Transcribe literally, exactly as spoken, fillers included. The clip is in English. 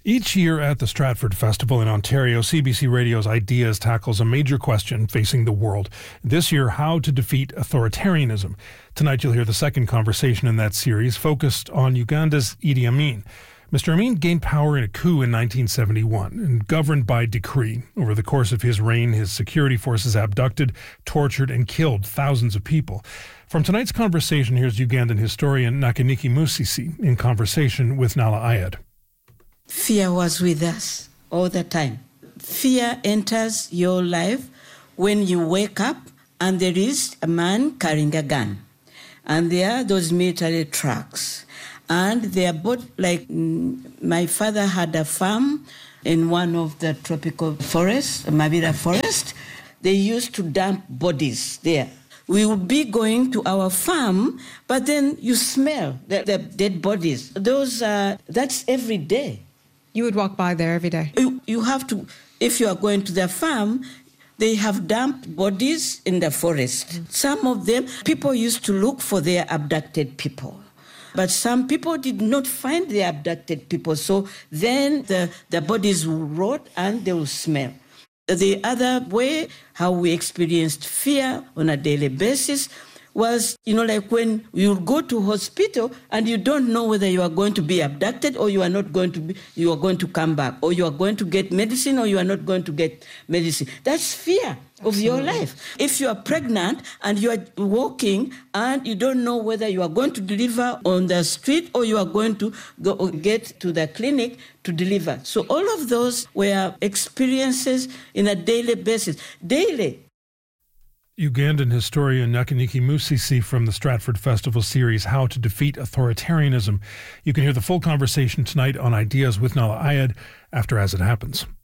Each year at the Stratford Festival in Ontario, C B C Radio's Ideas tackles a major question facing the world. This year, how to defeat authoritarianism. Tonight you'll hear the second conversation in that series, focused on Uganda's Idi Amin. Mister Amin gained power in a coup in nineteen seventy-one and governed by decree. Over the course of his reign, his security forces abducted, tortured, and killed thousands of people. From tonight's conversation, here's Ugandan historian Nakaniki Musisi in conversation with Nahla Ayed. Fear was with us all the time. Fear enters your life when you wake up and there is a man carrying a gun. And there are those military trucks. And they are both like, my father had a farm in one of the tropical forests, Mabira forest. They used to dump bodies there. We would be going to our farm, but then you smell the, the dead bodies. Those are, that's every day. You would walk by there every day? You, you have to, if you are going to the farm, they have dumped bodies in the forest. Mm. Some of them, people used to look for their abducted people. But some people did not find the abducted people. So then the, the bodies will rot and they will smell. The other way, how we experienced fear on a daily basis, was, you know, like when you go to hospital and you don't know whether you are going to be abducted or you are not going to be, you are going to come back, or you are going to get medicine or you are not going to get medicine. That's fear of Absolutely. Your life. If you are pregnant and you are walking and you don't know whether you are going to deliver on the street or you are going to go get to the clinic to deliver. So all of those were experiences in a daily basis. Daily. Ugandan historian Nakaniki Musisi from the Stratford Festival series, How to Defeat Authoritarianism. You can hear the full conversation tonight on Ideas with Nahla Ayed after As It Happens.